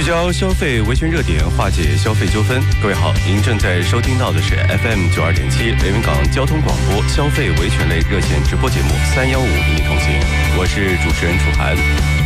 焦消费维权热点，化解消费纠纷。各位好，您正在收听到的是 FM92.7 连云港交通广播消费维权类热线直播节目315与你同行，我是主持人楚涵。